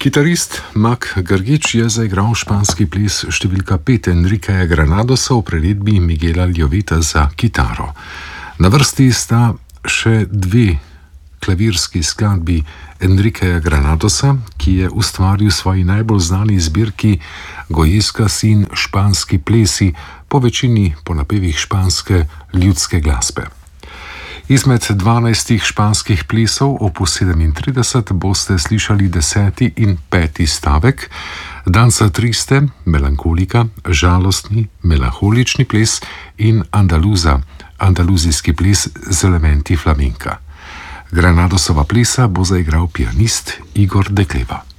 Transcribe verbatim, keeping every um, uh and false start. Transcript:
Kitarist Mak Grgić je zaigral španski ples številka pet Enriqueja Granadosa v prevedbi Miguela Ljoveta za kitaro. Na vrsti sta še dve klavirski skladbi Enriqueja Granadosa, ki je ustvaril svoji najbolj znani zbirki Goyescas in španski plesi, po večini po napevih španske ljudske glasbe. Izmed dvanajstih španskih plesov opus sedemintrideset boste slišali deseti in peti stavek, Danza triste, melankolika, žalostni, melanholični ples in Andaluza, andaluzijski ples z elementi flamenka. Granadosova plesa bo zaigral pianist Igor Dekleva.